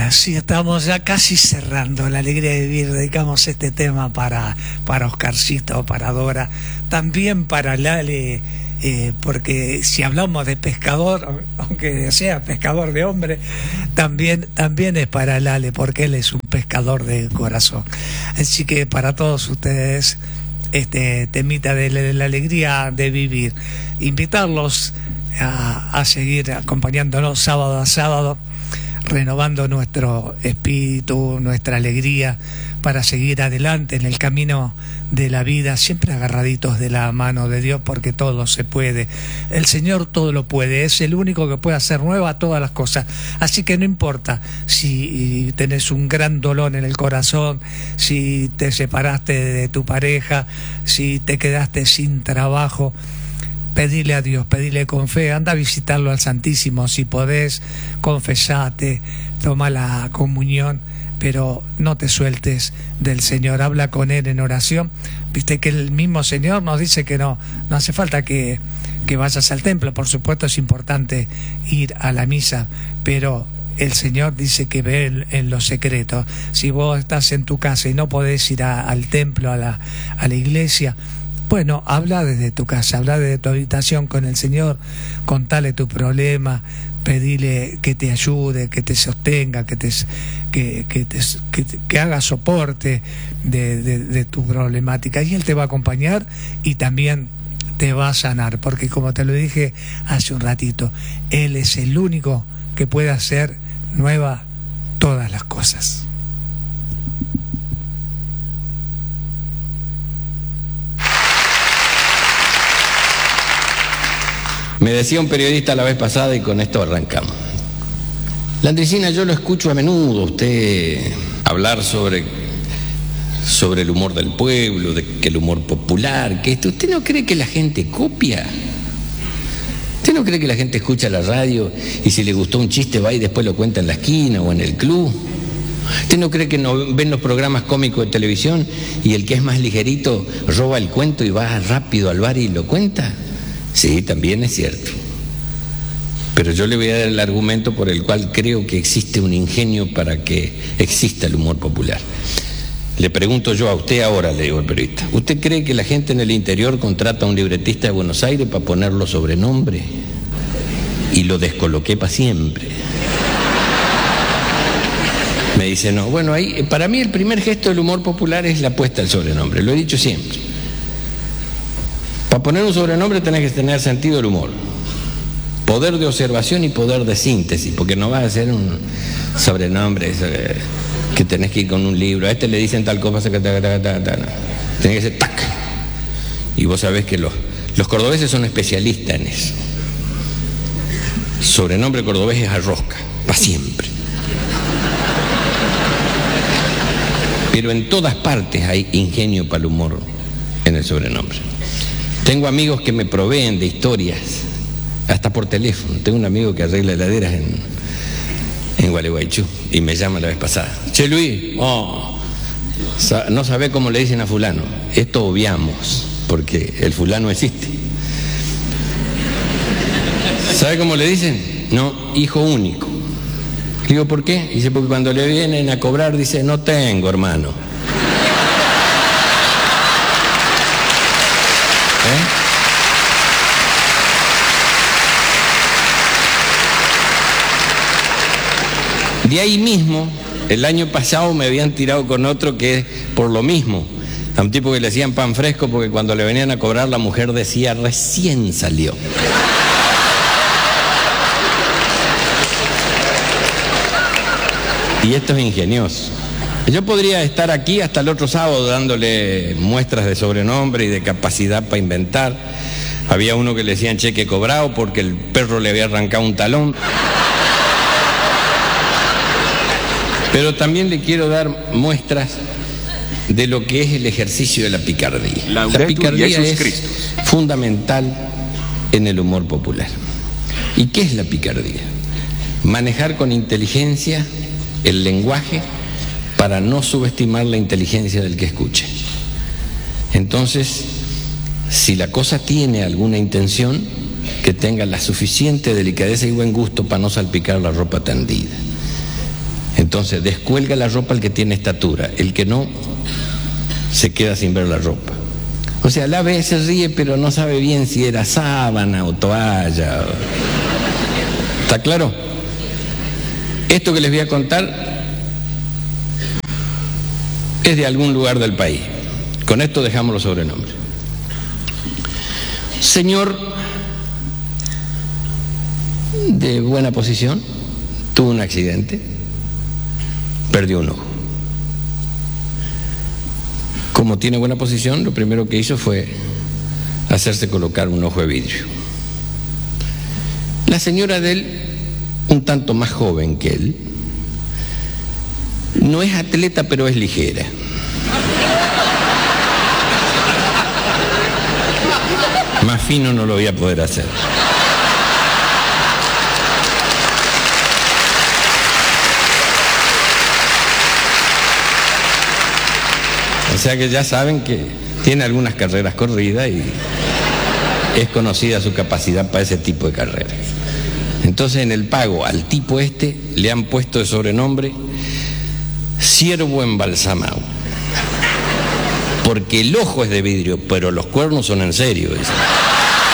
Sí, estamos ya casi cerrando La Alegría de Vivir. Dedicamos este tema para Oscarcito, para Dora, también para Lale, porque si hablamos de pescador, aunque sea pescador de hombre, también es para Lale, porque él es un pescador de corazón. Así que para todos ustedes, este temita de la alegría de vivir, invitarlos a seguir acompañándonos sábado a sábado, renovando nuestro espíritu, nuestra alegría, para seguir adelante en el camino de la vida, siempre agarraditos de la mano de Dios, porque todo se puede. El Señor todo lo puede, es el único que puede hacer nueva todas las cosas. Así que no importa si tenés un gran dolor en el corazón, si te separaste de tu pareja, si te quedaste sin trabajo, pedile a Dios, pedile con fe, anda a visitarlo al Santísimo, si podés, confesate, toma la comunión, pero no te sueltes del Señor, habla con Él en oración. Viste que el mismo Señor nos dice que no hace falta que vayas al templo, por supuesto es importante ir a la misa, pero el Señor dice que ve en lo secreto. Si vos estás en tu casa y no podés ir al templo, a la iglesia, bueno, habla desde tu casa, habla desde tu habitación con el Señor, contale tu problema, pedile que te ayude, que te sostenga, que haga soporte de tu problemática, y Él te va a acompañar y también te va a sanar, porque como te lo dije hace un ratito, Él es el único que puede hacer nueva todas las cosas. Me decía un periodista la vez pasada, y con esto arrancamos: Landricina, yo lo escucho a menudo usted hablar sobre el humor del pueblo, de que el humor popular, que esto. ¿Usted no cree que la gente copia? ¿Usted no cree que la gente escucha la radio y si le gustó un chiste va y después lo cuenta en la esquina o en el club? ¿Usted no cree que no ven los programas cómicos de televisión y el que es más ligerito roba el cuento y va rápido al bar y lo cuenta? Sí, también es cierto. Pero yo le voy a dar el argumento por el cual creo que existe un ingenio para que exista el humor popular. Le pregunto yo a usted ahora, le digo al periodista: ¿usted cree que la gente en el interior contrata a un libretista de Buenos Aires para ponerlo sobrenombre y lo descoloqué para siempre? Me dice, no. Bueno, ahí, para mí el primer gesto del humor popular es la puesta del sobrenombre, lo he dicho siempre. Para poner un sobrenombre tenés que tener sentido del humor, poder de observación y poder de síntesis, porque no vas a hacer un sobrenombre que tenés que ir con un libro. A este le dicen tal cosa que tenés que ser tac. Y vos sabés que los cordobeses son especialistas en eso. Sobrenombre cordobés es arrosca, para siempre. Pero en todas partes hay ingenio para el humor en el sobrenombre. Tengo amigos que me proveen de historias, hasta por teléfono. Tengo un amigo que arregla heladeras en Gualeguaychú y me llama la vez pasada: che, Luis, no sabe cómo le dicen a fulano. Esto obviamos, porque el fulano existe. ¿Sabe cómo le dicen? No, hijo único. Digo, ¿por qué? Dice, porque cuando le vienen a cobrar dice, no tengo, hermano. De ahí mismo, el año pasado me habían tirado con otro que es por lo mismo. A un tipo que le hacían pan fresco porque cuando le venían a cobrar la mujer decía, recién salió. Y esto es ingenioso. Yo podría estar aquí hasta el otro sábado dándole muestras de sobrenombre y de capacidad para inventar. Había uno que le decían cheque cobrado porque el perro le había arrancado un talón. Pero también le quiero dar muestras de lo que es el ejercicio de la picardía. La picardía es fundamental en el humor popular. ¿Y qué es la picardía? Manejar con inteligencia el lenguaje para no subestimar la inteligencia del que escuche. Entonces, si la cosa tiene alguna intención, que tenga la suficiente delicadeza y buen gusto para no salpicar la ropa tendida. Entonces descuelga la ropa el que tiene estatura, el que no se queda sin ver la ropa. O sea, la ve, se ríe, pero no sabe bien si era sábana o toalla. ¿Está claro? Esto que les voy a contar es de algún lugar del país. Con esto dejamos los sobrenombres. Señor de buena posición, tuvo un accidente, perdió un ojo. Como tiene buena posición, lo primero que hizo fue hacerse colocar un ojo de vidrio. La señora de él, un tanto más joven que él, no es atleta, pero es ligera. Más fino no lo voy a poder hacer. O sea que ya saben que tiene algunas carreras corridas y es conocida su capacidad para ese tipo de carreras. Entonces en el pago al tipo este le han puesto de sobrenombre Ciervo Embalsamado. Porque el ojo es de vidrio, pero los cuernos son en serio. ¿Ves?